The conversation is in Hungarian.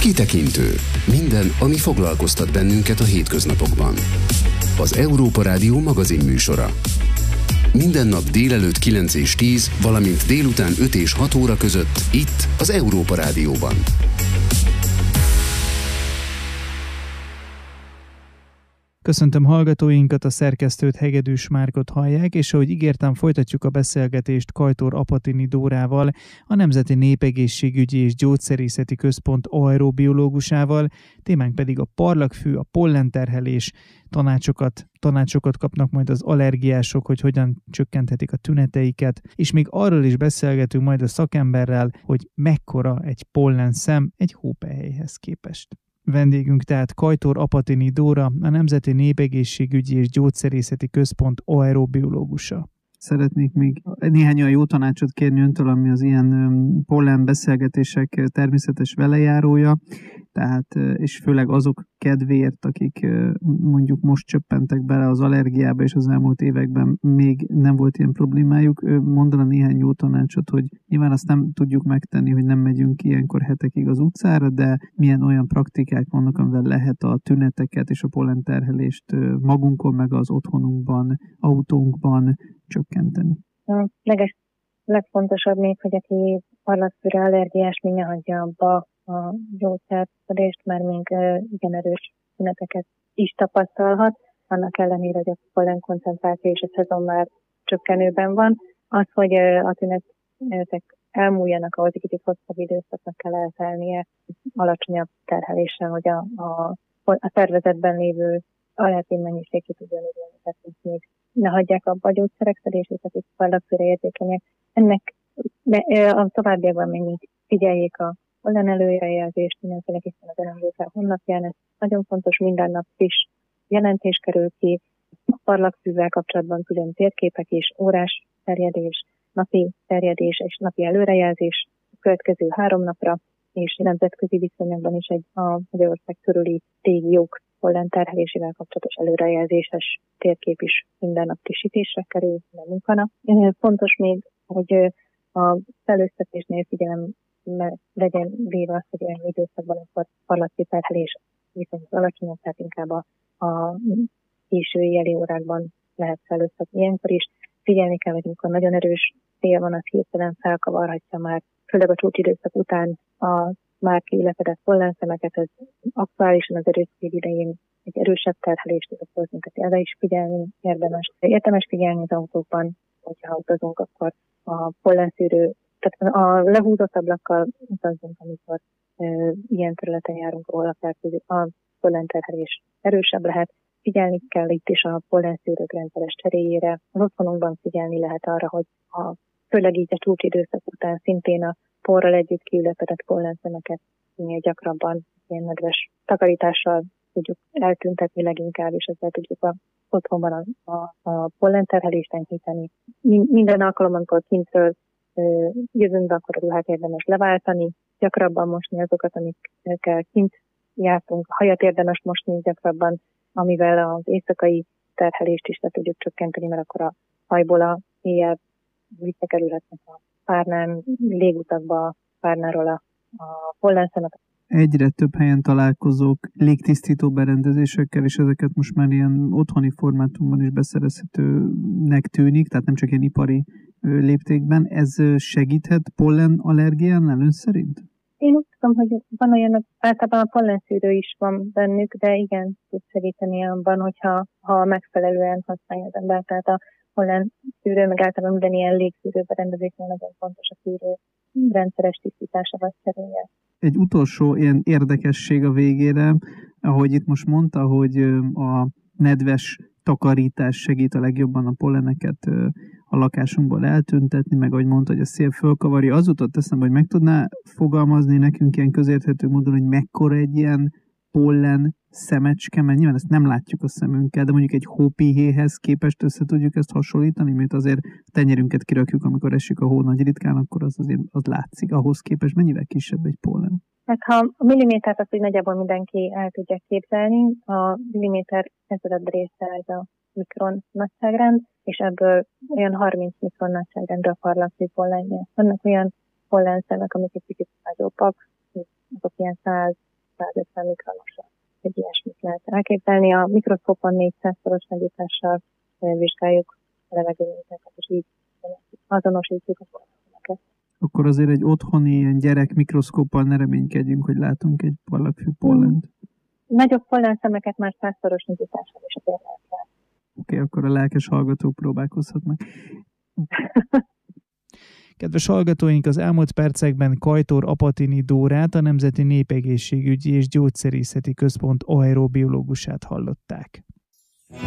Kitekintő. Minden, ami foglalkoztat bennünket a hétköznapokban. Az Európa Rádió magazinműsora. Minden nap délelőtt 9 és 10, valamint délután 5 és 6 óra között itt az Európa Rádióban. Köszöntöm hallgatóinkat, a szerkesztőt, Hegedűs Márkot hallják, és ahogy ígértem, folytatjuk a beszélgetést Kajtór Apatini Dórával, a Nemzeti Népegészségügyi és Gyógyszerészeti Központ aerobiológusával, témánk pedig a parlagfű, a pollenterhelés, tanácsokat kapnak majd az allergiások, hogy hogyan csökkenthetik a tüneteiket, és még arról is beszélgetünk majd a szakemberrel, hogy mekkora egy pollenszem egy hópelyhelyhez képest. Vendégünk tehát Kajtór Apatini Dóra, a Nemzeti Népegészségügyi és Gyógyszerészeti Központ aerobiológusa. Szeretnék még néhány olyan jó tanácsot kérni öntől, ami az ilyen pollen beszélgetések természetes velejárója, tehát, és főleg azok kedvéért, akik mondjuk most csöppentek bele az allergiába, és az elmúlt években még nem volt ilyen problémájuk. Mondana néhány jó tanácsot, hogy nyilván azt nem tudjuk megtenni, hogy nem megyünk ilyenkor hetekig az utcára, de milyen olyan praktikák vannak, amivel lehet a tüneteket és a pollenterhelést magunkon, meg az otthonunkban, autónkban csökkenteni. A legfontosabb még, hogy aki parlagfűre allergiás, még ne hagyja abba a gyógyszerszedést, mert még igen erős tüneteket is tapasztalhat, annak ellenére, hogy a pollen koncentráció és a szezon már csökkenőben van. Az, hogy a tünetek elmúljanak, ahhoz egy kicsit hosszabb időszaknak kell eltelnie, alacsonyabb terheléssel, hogy a szervezetben lévő allergén mennyiség ki tudja nőni, tehát még ne hagyják abba a gyógyszerek szedését, akik parlagfűre érzékenyek. Ennek a továbbiakban még figyeljék a pollen előrejelzést, mindenféle hiszen az RMDK honlapján. Ez nagyon fontos, minden nap friss jelentés kerül ki. A parlagfűvel kapcsolatban külön térképek és órás terjedés, napi terjedés és napi előrejelzés a következő 3 napra, és nemzetközi viszonyokban is a Magyarország körüli régiók pollen terhelésével kapcsolatos előrejelzéses térkép is minden nap frissítésre kerül, minden munkanap. Fontos még, hogy a felőztetésnél legyen véve azt, hogy olyan időszakban, amikor parlagfű terhelés viszonylag alacsonyabb, tehát inkább a késő éjjeli órákban lehet felőztetni. Ilyenkor is figyelni kell, hogy amikor nagyon erős szél van, az hirtelen felkavarhatja már, főleg a csúcsidőszak után a már kiülepedett pollenszemeket, ez aktuálisan az erős szél idején egy erősebb terhelést tud okozni, tehát erre is figyelni érdemes. Érdemes figyelni az autókban, hogyha utazunk, akkor a pollenszűrő, tehát a lehúzott ablakkal utazunk, amikor ilyen területen járunk, ahol a pollenterhelés erősebb lehet. Figyelni kell itt is a pollenszűrők rendszeres cseréjére. Az otthonunkban figyelni lehet arra, hogy főleg így a csúcsidőszak után szintén a porral együtt kiülepedett pollenszemeket minél gyakrabban ilyen nedves takarítással tudjuk eltüntetni leginkább, és ezzel tudjuk otthonban a pollenterhelést enyhíteni. Minden alkalommal, amikor kintről jövünk be, akkor a ruhát érdemes leváltani, gyakrabban mosni azokat, amikkel kint jártunk, a hajat érdemes mosni gyakrabban, amivel az éjszakai terhelést is le tudjuk csökkenteni, mert akkor a hajból a éjjel visszakerülhetnek a párnán, légutakba, párnáról a pollenszemek. Egyre több helyen találkozók légtisztító berendezésekkel, és ezeket most már ilyen otthoni formátumban is beszerezhetőnek tűnik, tehát nem csak ilyen ipari léptékben. Ez segíthet pollen allergián ön szerint? Én úgy tudom, hogy van olyan, általában a pollenszűrő is van bennük, de igen, tud segíteni abban, hogyha megfelelően használja az ember. Tehát a pollenszűrő, meg általában minden ilyen légszűrő berendezésnél nagyon fontos a szűrő rendszeres tisztítása vagy cseréje. Egy utolsó ilyen érdekesség a végére, ahogy itt most mondta, hogy a nedves takarítás segít a legjobban a polleneket a lakásunkból eltüntetni, meg ahogy mondta, hogy a szél fölkavarja. Az jutott eszembe, hogy meg tudná fogalmazni nekünk ilyen közérthető módon, hogy mekkora egy ilyen pollen szemecske, mert nyilván ezt nem látjuk a szemünkkel, de mondjuk egy hópihéhez képest össze tudjuk ezt hasonlítani, mert azért a tenyerünket kirakjuk, amikor esik a hó nagy ritkán, akkor az azért az látszik. Ahhoz képest mennyivel kisebb egy pollen? Hát ha a millimétert azt, hogy nagyjából mindenki el tudja képzelni, a milliméter ezredebb része ez a mikron nagyságrend, és ebből olyan 30 mikron nagyságrendre a parlagfű pollenje. Vannak olyan pollenszemek, amik egy kicsit nagyobbak, azok ilyen 150 mikronosra. Egy ilyesmit lehet elképzelni. A mikroszkópon 400-szoros nagyítással vizsgáljuk a levegőmintákat, és így azonosítjuk a pollenszemeket. Akkor azért egy otthoni ilyen gyerek mikroszkóppal ne reménykedjünk, hogy látunk egy parlagfű pollent. Nagyobb pollenszemeket már 100-szoros nagyítással is azért lehet látni. Oké, akkor a lelkes hallgatók próbálkozhatnak. Kedves hallgatóink, az elmúlt percekben Kajtór Apatini Dórát, a Nemzeti Népegészségügyi és Gyógyszerészeti Központ aerobiológusát hallották.